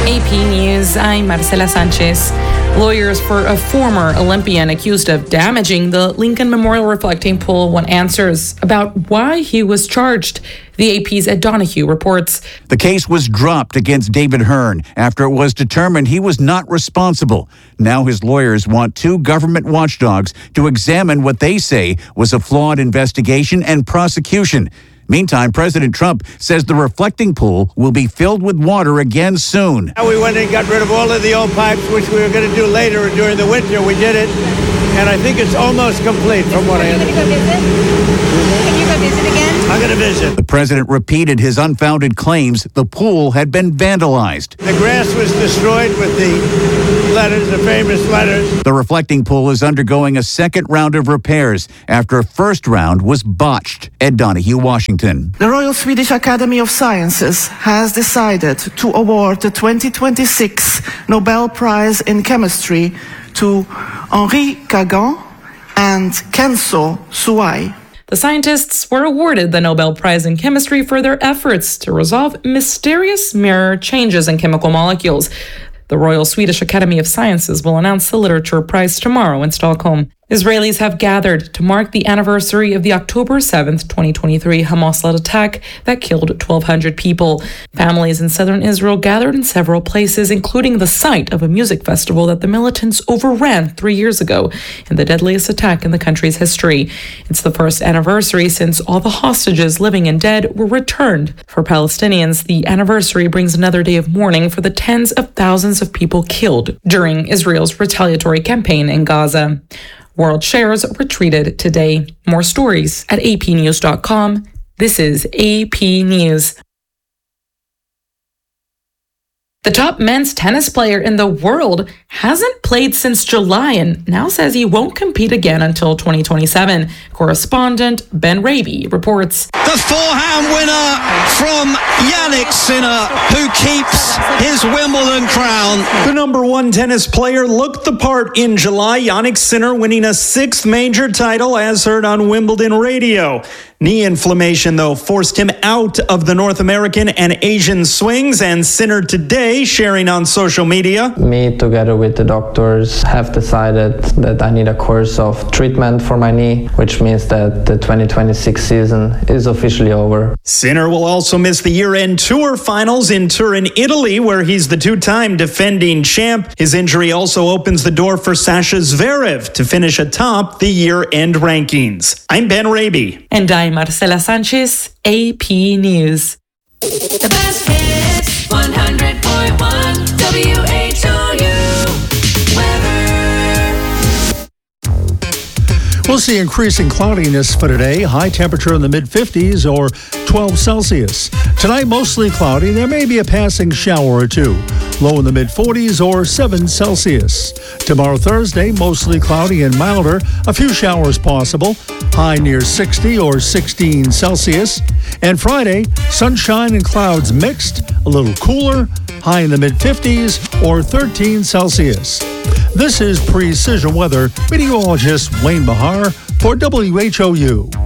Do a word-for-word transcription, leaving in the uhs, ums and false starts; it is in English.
A P News, I'm Marcela Sanchez. Lawyers for a former Olympian accused of damaging the Lincoln Memorial reflecting pool want answers about why he was charged. The A P's Ed Donahue reports. The case was dropped against David Hearn after it was determined he was not responsible. Now his lawyers want two government watchdogs to examine what they say was a flawed investigation and prosecution. Meantime, President Trump says the reflecting pool will be filled with water again soon. We went and got rid of all of the old pipes, which we were going to do later during the winter. We did it, and I think it's almost complete from what I understand. Can you go visit again? I'm going to visit. The president repeated his unfounded claims the pool had been vandalized. The grass was destroyed with the letters, the famous letters. The reflecting pool is undergoing a second round of repairs after a first round was botched. Ed Donahue, Washington. The Royal Swedish Academy of Sciences has decided to award the twenty twenty-six Nobel Prize in Chemistry to Henri Kagan and Kenzo Suai. The scientists were awarded the Nobel Prize in Chemistry for their efforts to resolve mysterious mirror changes in chemical molecules. The Royal Swedish Academy of Sciences will announce the Literature Prize tomorrow in Stockholm. Israelis have gathered to mark the anniversary of the October seventh, twenty twenty-three Hamas-led attack that killed twelve hundred people. Families in southern Israel gathered in several places, including the site of a music festival that the militants overran three years ago in the deadliest attack in the country's history. It's the first anniversary since all the hostages, living and dead, were returned. For Palestinians, the anniversary brings another day of mourning for the tens of thousands of people killed during Israel's retaliatory campaign in Gaza. World shares retreated today. More stories at A P news dot com. This is A P News. The top men's tennis player in the world hasn't played since July and now says he won't compete again until twenty twenty-seven. Correspondent Ben Raby reports. The forehand winner from Jannik Sinner, who keeps his Wimbledon crown. The number one tennis player looked the part in July. Jannik Sinner winning a sixth major title, as heard on Wimbledon radio. Knee inflammation, though, forced him out of the North American and Asian swings, and Sinner today sharing on social media. Me, together with the doctors, have decided that I need a course of treatment for my knee, which means that the twenty twenty-six season is officially over. Sinner will also miss the year-end tour finals in Turin, Italy, where he's the two-time defending champ. His injury also opens the door for Sasha Zverev to finish atop the year-end rankings. I'm Ben Raby. And I'm Marcela Sanchez, A P News. The best hits, one hundred point one W H O U. Weather. We'll see increasing cloudiness for today. High temperature in the mid fifties or twelve Celsius. Tonight, mostly cloudy. There may be a passing shower or two. Low in the mid forties or seven Celsius. Tomorrow, Thursday, mostly cloudy and milder. A few showers possible. High near sixty or sixteen Celsius. And Friday, sunshine and clouds mixed. A little cooler. High in the mid fifties or thirteen Celsius. This is Precision Weather. Meteorologist Wayne Bahar for W H O U.